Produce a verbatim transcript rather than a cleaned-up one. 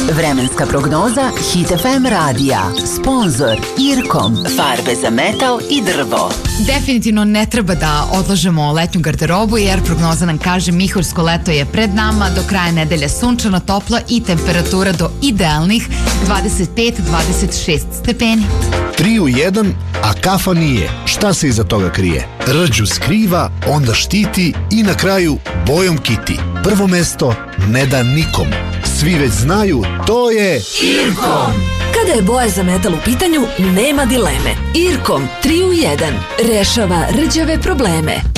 Vremenska prognoza Hit F M radija. Sponzor Irkom. Farbe za metal i drvo. Definitivno ne treba da odlažemo letnju garderobu jer prognoza nam kaže miholjsko leto je pred nama, do kraja nedelje sunčano, toplo i temperatura do idealnih dvadeset pet do dvadeset šest stepeni. Tri u jedan, a kafa nije. Šta se iza toga krije? Rđu skriva, onda štiti i na kraju bojom kiti. Prvo mesto ne da nikom. Svi već znaju, to je Irkom. Kada je boja za metal u pitanju, nema dileme. Irkom tri u jedan rešava rđave probleme.